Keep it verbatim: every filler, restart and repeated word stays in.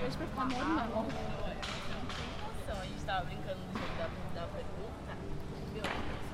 hoje pra ficar normal. Então, a gente tava brincando do jogo da, da pergunta, viu?